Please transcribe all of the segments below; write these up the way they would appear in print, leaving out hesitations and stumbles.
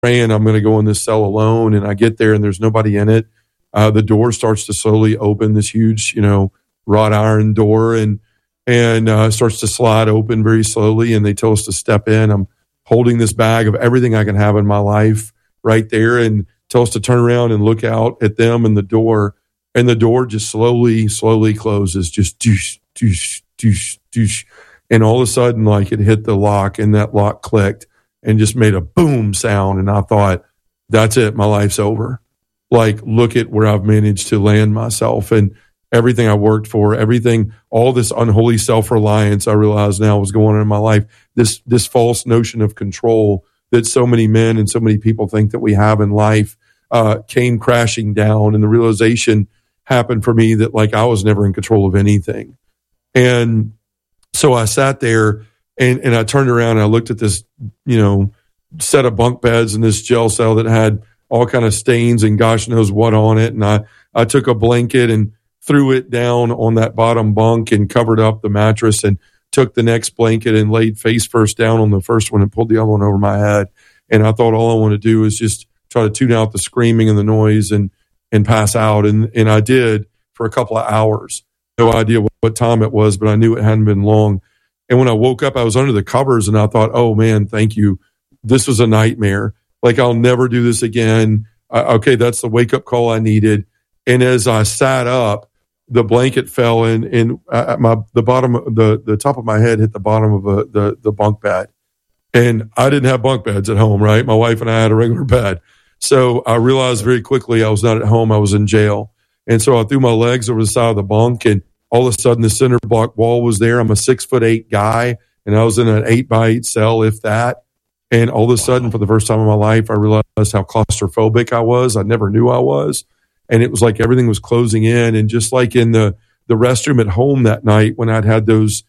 praying I'm going to go in this cell alone, and I get there and there's nobody in it. The door starts to slowly open, this huge, wrought iron door, and starts to slide open very slowly, and they tell us to step in. I'm holding this bag of everything I can have in my life right there, and tell us to turn around and look out at them and the door just slowly closes, just doosh, doosh, doosh, doosh. And all of a sudden, like, it hit the lock, and that lock clicked and just made a boom sound. And I thought, that's it, my life's over. Like, look at where I've managed to land myself, and everything I worked for, everything, all this unholy self-reliance I realize now was going on in my life, this false notion of control that so many men and so many people think that we have in life, came crashing down. And the realization happened for me that, like, I was never in control of anything. And so I sat there and I turned around and I looked at this, set of bunk beds in this jail cell that had all kind of stains and gosh knows what on it. And I took a blanket and threw it down on that bottom bunk and covered up the mattress, and took the next blanket and laid face first down on the first one and pulled the other one over my head. And I thought, all I want to do is just try to tune out the screaming and the noise and pass out. And I did for a couple of hours. No idea what time it was, but I knew it hadn't been long. And when I woke up, I was under the covers, and I thought, oh man, thank you. This was a nightmare. Like, I'll never do this again. Okay, that's the wake up call I needed. And as I sat up, the blanket fell in the bottom, the top of my head hit the bottom of the bunk bed. And I didn't have bunk beds at home, right? My wife and I had a regular bed. So I realized very quickly I was not at home. I was in jail. And so I threw my legs over the side of the bunk, and all of a sudden the cinder block wall was there. I'm a 6'8" guy, and I was in an 8x8 cell, if that. And all of a sudden, for the first time in my life, I realized how claustrophobic I was. I never knew I was. And it was like everything was closing in. And just like in the restroom at home that night, when I'd had those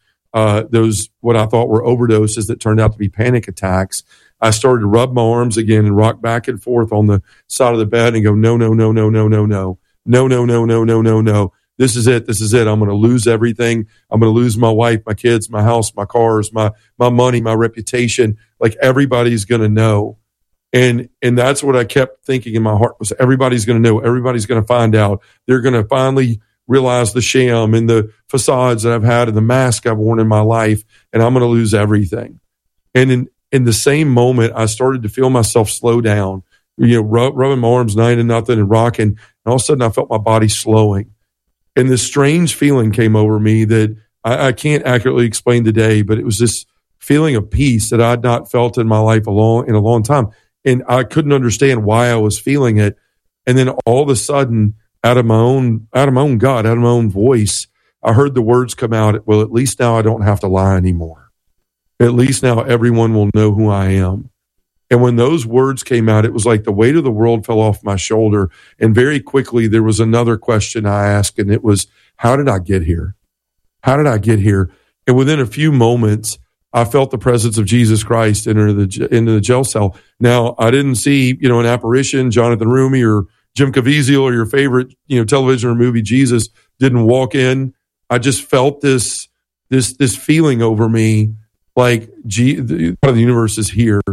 what I thought were overdoses that turned out to be panic attacks, I started to rub my arms again and rock back and forth on the side of the bed and go, no, no, no, no, no, no, no, no, no, no, no, no, no, no. This is it. This is it. I'm going to lose everything. I'm going to lose my wife, my kids, my house, my cars, my money, my reputation. Like, everybody's going to know. And that's what I kept thinking in my heart, was everybody's going to know. Everybody's going to find out. They're going to finally realize the sham and the facades that I've had and the mask I've worn in my life, and I'm going to lose everything. And in the same moment, I started to feel myself slow down, rubbing my arms 9-0 and rocking. And all of a sudden I felt my body slowing. And this strange feeling came over me that I can't accurately explain today, but it was this feeling of peace that I'd not felt in my life in a long time. And I couldn't understand why I was feeling it. And then all of a sudden, out of my own gut, out of my own voice, I heard the words come out, well, at least now I don't have to lie anymore. At least now everyone will know who I am. And when those words came out, it was like the weight of the world fell off my shoulder. And very quickly, there was another question I asked, and it was, how did I get here? How did I get here? And within a few moments, I felt the presence of Jesus Christ into the jail cell. Now, I didn't see, an apparition, Jonathan Rumi or Jim Caviezel or your favorite, television or movie Jesus didn't walk in. I just felt this feeling over me, like the universe is here.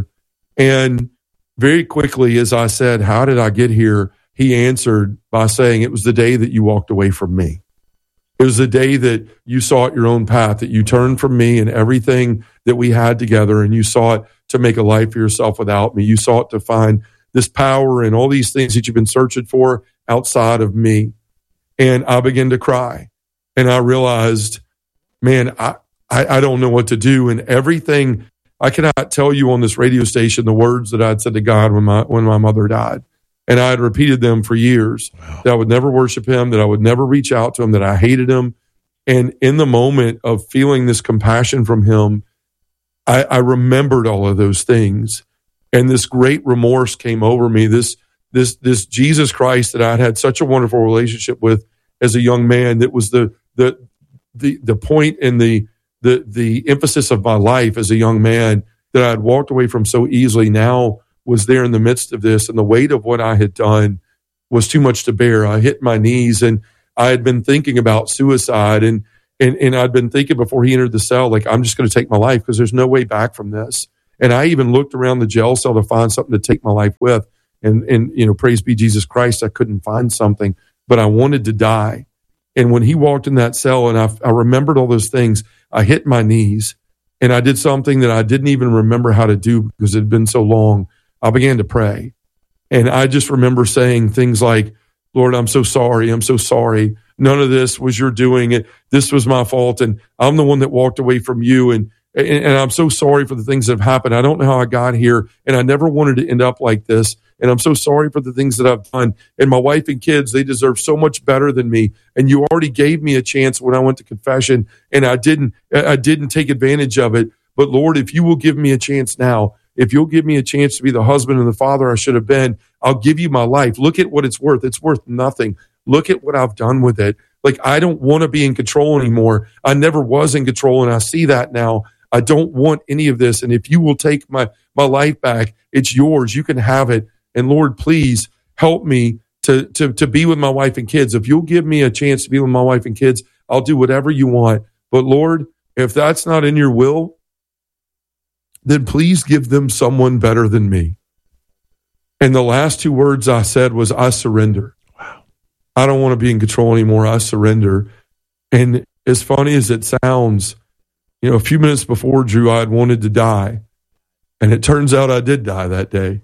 And very quickly, as I said, how did I get here? He answered by saying, it was the day that you walked away from me. It was the day that you sought your own path, that you turned from me and everything that we had together, and you sought to make a life for yourself without me. You sought to find this power and all these things that you've been searching for outside of me. And I began to cry. And I realized, man, I don't know what to do. And everything, I cannot tell you on this radio station the words that I'd said to God when my mother died. And I had repeated them for years, wow, that I would never worship him, that I would never reach out to him, that I hated him. And in the moment of feeling this compassion from him, I remembered all of those things. And this great remorse came over me, this Jesus Christ that I'd had such a wonderful relationship with as a young man, that was the point and the emphasis of my life as a young man, that I had walked away from so easily, now was there in the midst of this. And the weight of what I had done was too much to bear. I hit my knees, and I had been thinking about suicide, and I'd been thinking before he entered the cell, like, I'm just going to take my life because there's no way back from this. And I even looked around the jail cell to find something to take my life with. And praise be Jesus Christ, I couldn't find something, but I wanted to die. And when he walked in that cell and I remembered all those things, I hit my knees and I did something that I didn't even remember how to do because it had been so long. I began to pray. And I just remember saying things like, Lord, I'm so sorry. I'm so sorry. None of this was your doing. This was my fault. And I'm the one that walked away from you. And I'm so sorry for the things that have happened. I don't know how I got here. And I never wanted to end up like this. And I'm so sorry for the things that I've done. And my wife and kids, they deserve so much better than me. And you already gave me a chance when I went to confession, and I didn't take advantage of it. But Lord, if you will give me a chance now, if you'll give me a chance to be the husband and the father I should have been, I'll give you my life. Look at what it's worth. It's worth nothing. Look at what I've done with it. Like, I don't want to be in control anymore. I never was in control, and I see that now. I don't want any of this. And if you will take my life back, it's yours. You can have it. And Lord, please help me to be with my wife and kids. If you'll give me a chance to be with my wife and kids, I'll do whatever you want. But Lord, if that's not in your will, then please give them someone better than me. And the last two words I said was, I surrender. Wow. I don't want to be in control anymore. I surrender. And as funny as it sounds, a few minutes before, Drew, I had wanted to die. And it turns out I did die that day.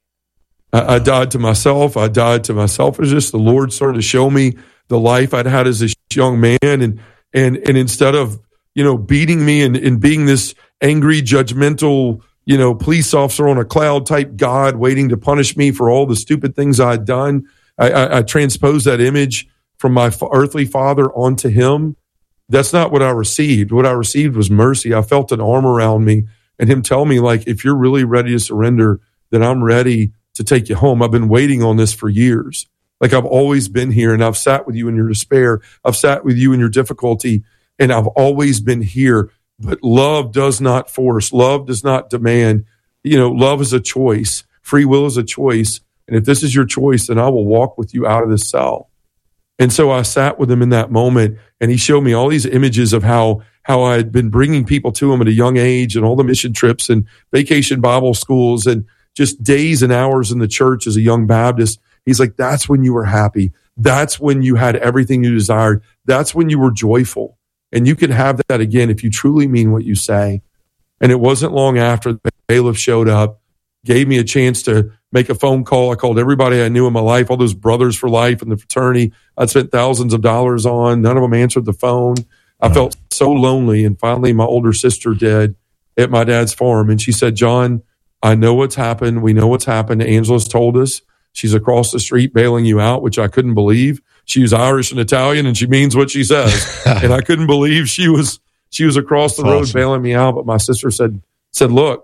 I died to myself. I died to my selfishness. The Lord started to show me the life I'd had as a young man. And instead of, beating me and being this angry, judgmental, police officer on a cloud type God waiting to punish me for all the stupid things I'd done, I transposed that image from my earthly father onto him. That's not what I received. What I received was mercy. I felt an arm around me and him tell me, like, if you're really ready to surrender, then I'm ready to take you home. I've been waiting on this for years. Like, I've always been here, and I've sat with you in your despair. I've sat with you in your difficulty, and I've always been here. But love does not force. Love does not demand. Love is a choice. Free will is a choice. And if this is your choice, then I will walk with you out of this cell. And so I sat with him in that moment, and he showed me all these images of how I had been bringing people to him at a young age, and all the mission trips and vacation Bible schools and just days and hours in the church as a young Baptist. He's like, that's when you were happy. That's when you had everything you desired. That's when you were joyful. And you can have that again if you truly mean what you say. And it wasn't long after the bailiff showed up, gave me a chance to make a phone call. I called everybody I knew in my life, all those brothers for life in the fraternity I'd spent thousands of dollars on. None of them answered the phone. I felt so lonely. And finally, my older sister did at my dad's farm. And she said, John, I know what's happened. We know what's happened. Angela's told us. She's across the street bailing you out, which I couldn't believe. She's Irish and Italian, and she means what she says. And I couldn't believe she was across the road bailing me out. But my sister said, look,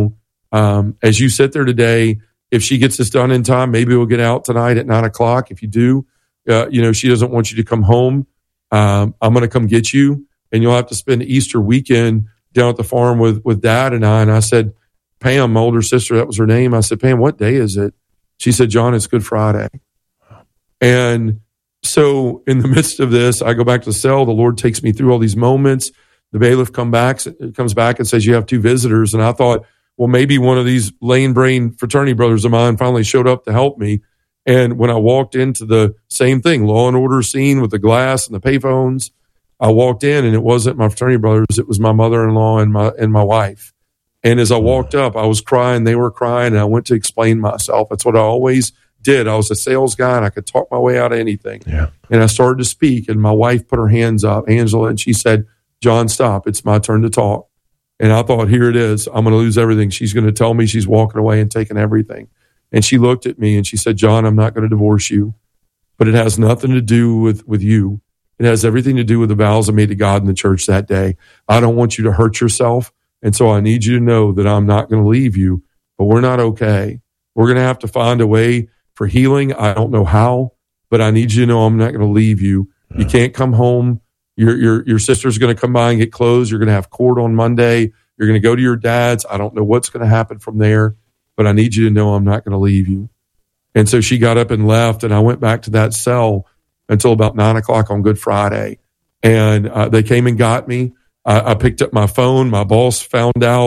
as you sit there today, if she gets this done in time, maybe we'll get out tonight at 9:00. If you do, she doesn't want you to come home. I'm going to come get you, and you'll have to spend Easter weekend down at the farm with Dad and I. And I said, Pam, my older sister, that was her name. I said, Pam, what day is it? She said, John, it's Good Friday. And so in the midst of this, I go back to the cell. The Lord takes me through all these moments. The bailiff comes back and says, you have two visitors. And I thought, well, maybe one of these lane brain fraternity brothers of mine finally showed up to help me. And when I walked into the same thing, Law and Order scene with the glass and the payphones, I walked in and it wasn't my fraternity brothers. It was my mother-in-law and my wife. And as I walked up, I was crying. They were crying. And I went to explain myself. That's what I always did. I was a sales guy and I could talk my way out of anything. Yeah. And I started to speak and my wife put her hands up, Angela, and she said, John, stop. It's my turn to talk. And I thought, here it is. I'm going to lose everything. She's going to tell me she's walking away and taking everything. And she looked at me and she said, John, I'm not going to divorce you, but it has nothing to do with you. It has everything to do with the vows I made to God in the church that day. I don't want you to hurt yourself. And so I need you to know that I'm not going to leave you, but we're not okay. We're going to have to find a way for healing. I don't know how, but I need you to know I'm not going to leave you. You can't come home. Your sister's going to come by and get clothes. You're going to have court on Monday. You're going to go to your dad's. I don't know what's going to happen from there, but I need you to know I'm not going to leave you. And so she got up and left, and I went back to that cell until about 9:00 on Good Friday. And they came and got me. I picked up my phone. My boss found out.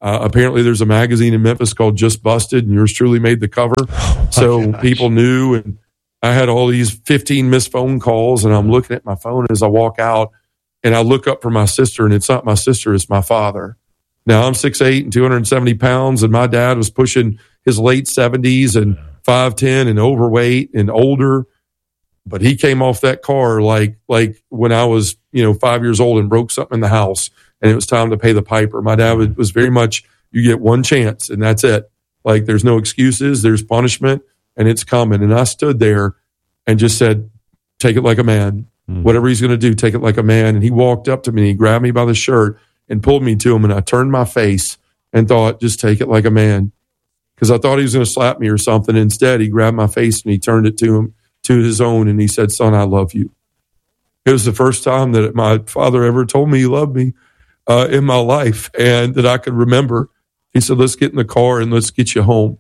Apparently there's a magazine in Memphis called Just Busted, and yours truly made the cover. So people knew, and I had all these 15 missed phone calls, and I'm looking at my phone as I walk out, and I look up for my sister, and it's not my sister, it's my father. Now I'm 6'8" and 270 pounds, and my dad was pushing his late 70s and 5'10" and overweight and older. But he came off that car like when I was 5 years old and broke something in the house, and it was time to pay the piper. My dad was very much, you get one chance and that's it. Like, there's no excuses, there's punishment, and it's coming. And I stood there and just said, take it like a man. Whatever he's going to do, take it like a man. And he walked up to me, he grabbed me by the shirt and pulled me to him, and I turned my face and thought, just take it like a man. Because I thought he was going to slap me or something. Instead, he grabbed my face and he turned it to his own, and he said, son, I love you. It was the first time that my father ever told me he loved me in my life, and that I could remember. He said, let's get in the car and let's get you home.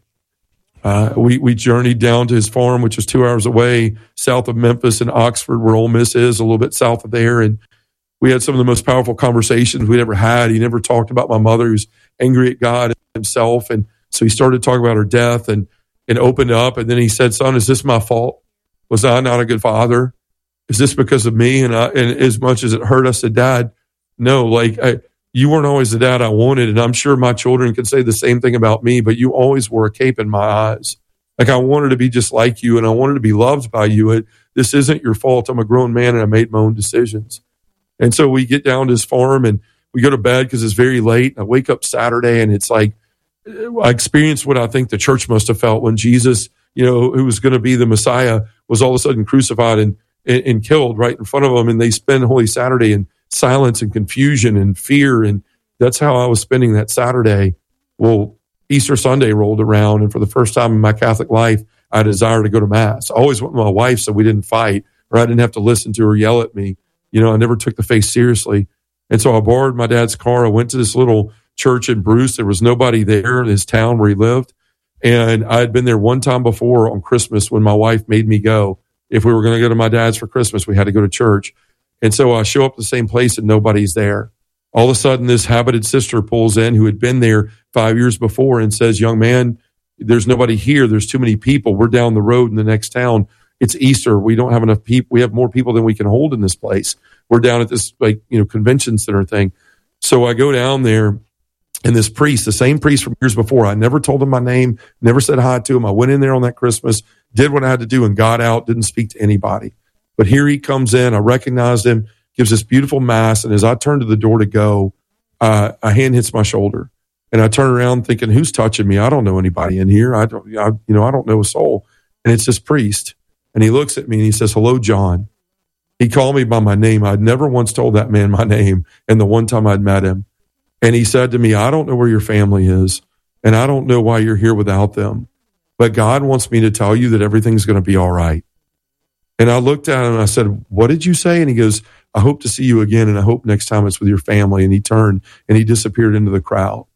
We journeyed down to his farm, which was 2 hours away, south of Memphis in Oxford, where Ole Miss is, a little bit south of there. And we had some of the most powerful conversations we'd ever had. He never talked about my mother, who's angry at God himself. And so he started talking about her death and opened up. And then he said, son, is this my fault? Was I not a good father? Is this because of me? And as much as it hurt, I said, Dad, no, you weren't always the dad I wanted. And I'm sure my children can say the same thing about me, but you always were a cape in my eyes. Like, I wanted to be just like you, and I wanted to be loved by you. This isn't your fault. I'm a grown man, and I made my own decisions. And so we get down to his farm, and we go to bed because it's very late. I wake up Saturday, and it's like, I experienced what I think the church must have felt when Jesus, who was going to be the Messiah, was all of a sudden crucified and killed right in front of them. And they spend Holy Saturday in silence and confusion and fear. And that's how I was spending that Saturday. Well, Easter Sunday rolled around, and for the first time in my Catholic life, I desired to go to Mass. I always went with my wife so we didn't fight, or I didn't have to listen to her yell at me. I never took the faith seriously. And so I borrowed my dad's car. I went to this little church in Bruce. There was nobody there in his town where he lived. And I had been there one time before on Christmas when my wife made me go. If we were going to go to my dad's for Christmas, we had to go to church. And so I show up at the same place and nobody's there. All of a sudden, this habited sister pulls in who had been there 5 years before and says, young man, there's nobody here. There's too many people. We're down the road in the next town. It's Easter. We don't have enough people. We have more people than we can hold in this place. We're down at this convention center thing. So I go down there, and this priest, the same priest from years before, I never told him my name, never said hi to him. I went in there on that Christmas, did what I had to do, and got out, didn't speak to anybody. But here he comes in. I recognized him, gives this beautiful mass. And as I turn to the door to go, a hand hits my shoulder. And I turn around thinking, who's touching me? I don't know anybody in here. I don't know a soul. And it's this priest. And he looks at me and he says, hello, John. He called me by my name. I'd never once told that man my name. And the one time I'd met him. And he said to me, I don't know where your family is. And I don't know why you're here without them. But God wants me to tell you that everything's going to be all right. And I looked at him and I said, what did you say? And he goes, I hope to see you again. And I hope next time it's with your family. And he turned and he disappeared into the crowd.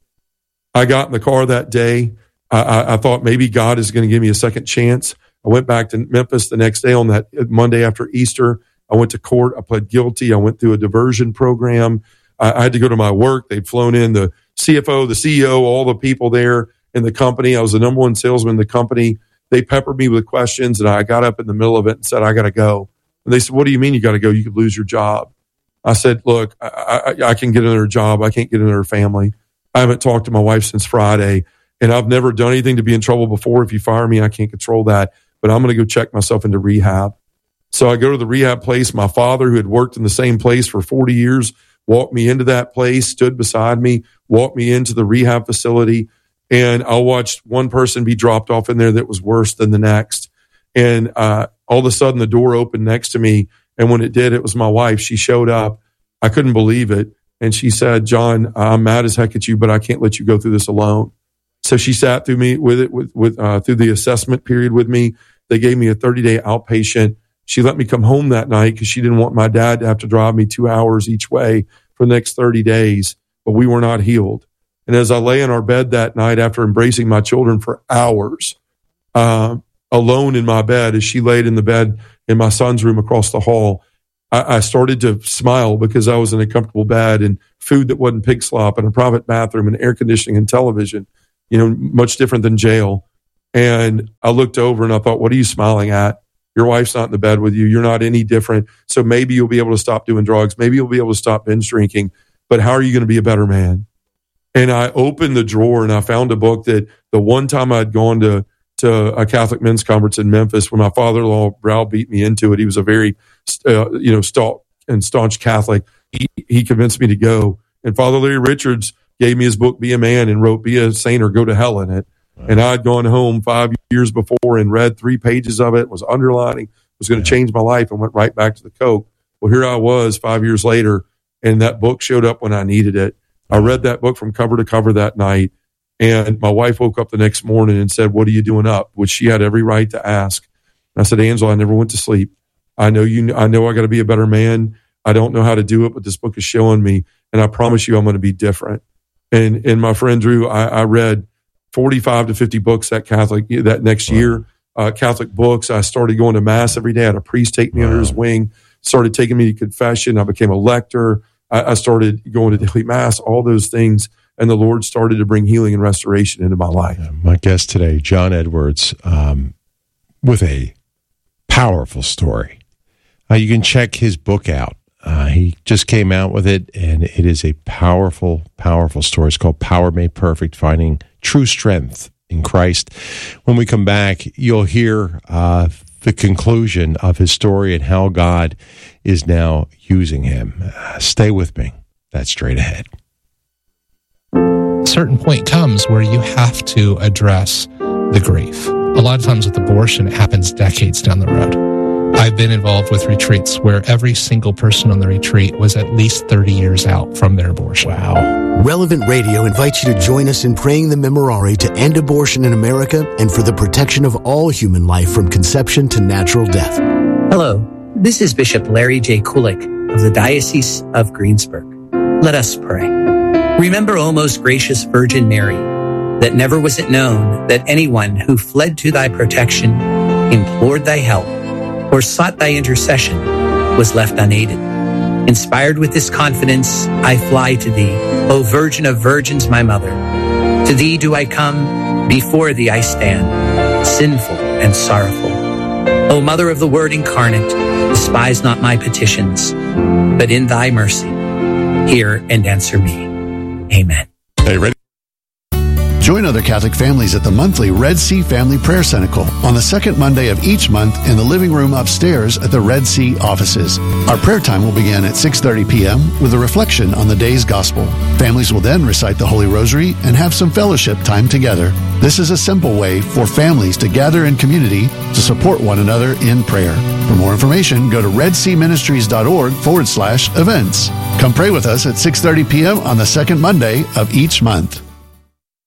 I got in the car that day. I thought maybe God is going to give me a second chance. I went back to Memphis the next day on that Monday after Easter. I went to court. I pled guilty. I went through a diversion program. I had to go to my work. They'd flown in the CFO, the CEO, all the people there in the company. I was the number one salesman in the company. They peppered me with questions, and I got up in the middle of it and said, I got to go. And they said, what do you mean you got to go? You could lose your job. I said, look, I can get another job. I can't get another family. I haven't talked to my wife since Friday, and I've never done anything to be in trouble before. If you fire me, I can't control that, but I'm going to go check myself into rehab. So I go to the rehab place. My father, who had worked in the same place for 40 years, walked me into that place, stood beside me, walked me into the rehab facility. And I watched one person be dropped off in there that was worse than the next. And all of a sudden, the door opened next to me. And when it did, it was my wife. She showed up. I couldn't believe it. And she said, John, I'm mad as heck at you, but I can't let you go through this alone. So she sat through me through the assessment period with me. They gave me a 30-day outpatient. She let me come home that night because she didn't want my dad to have to drive me 2 hours each way for the next 30 days. But we were not healed. And as I lay in our bed that night after embracing my children for hours, alone in my bed, as she laid in the bed in my son's room across the hall, I started to smile because I was in a comfortable bed and food that wasn't pig slop and a private bathroom and air conditioning and television, much different than jail. And I looked over and I thought, what are you smiling at? Your wife's not in the bed with you. You're not any different. So maybe you'll be able to stop doing drugs. Maybe you'll be able to stop binge drinking. But how are you going to be a better man? And I opened the drawer and I found a book that the one time I'd gone to a Catholic men's conference in Memphis when my father-in-law browbeat me into it. He was a very, staunch Catholic. He convinced me to go. And Father Larry Richards gave me his book, Be a Man, and wrote, Be a Saint or Go to Hell in it. Wow. And I'd gone home 5 years before and read 3 pages of it, was underlining, was going to change my life, and went right back to the coke. Well, here I was 5 years later, and that book showed up when I needed it. I read that book from cover to cover that night. And my wife woke up the next morning and said, what are you doing up? Which she had every right to ask. And I said, Angela, I never went to sleep. I know I got to be a better man. I don't know how to do it, but this book is showing me. And I promise you I'm going to be different. And my friend Drew, I read 45 to 50 books that next year, Catholic books. I started going to Mass every day. I had a priest take me under his wing, started taking me to confession. I became a lector. I started going to daily Mass, all those things. And the Lord started to bring healing and restoration into my life. My guest today, John Edwards, with a powerful story. You can check his book out. He just came out with it, and it is a powerful, powerful story. It's called Power Made Perfect, Finding True Strength in Christ. When we come back, you'll hear the conclusion of his story and how God is now using him. Stay with me. That's straight ahead. A certain point comes where you have to address the grief. A lot of times with abortion, it happens decades down the road. I've been involved with retreats where every single person on the retreat was at least 30 years out from their abortion. Wow. Relevant Radio invites you to join us in praying the Memorare to end abortion in America and for the protection of all human life from conception to natural death. Hello, this is Bishop Larry J. Kulik of the Diocese of Greensburg. Let us pray. Remember, O most gracious Virgin Mary, that never was it known that anyone who fled to thy protection, implored thy help, or sought thy intercession was left unaided. Inspired with this confidence, I fly to thee, O Virgin of Virgins, my mother. To thee do I come, before thee I stand, sinful and sorrowful. O Mother of the Word incarnate, despise not my petitions, but in thy mercy, hear and answer me. Amen. Hey, ready? Join other Catholic families at the monthly Red Sea Family Prayer Cenacle on the second Monday of each month in the living room upstairs at the Red Sea offices. Our prayer time will begin at 6:30 p.m. with a reflection on the day's gospel. Families will then recite the Holy Rosary and have some fellowship time together. This is a simple way for families to gather in community to support one another in prayer. For more information, go to redseaministries.org/events. Come pray with us at 6:30 p.m. on the second Monday of each month.